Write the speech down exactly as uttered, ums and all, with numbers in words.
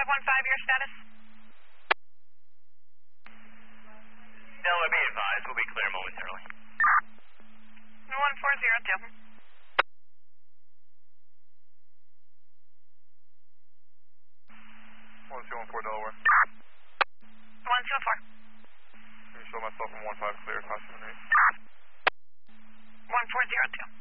five one five, your status? Delaware, be advised, we'll be clear momentarily. one four zero two. one two one four Delaware. one two one four. Can you show myself from one five clear, caution eight? one four zero two.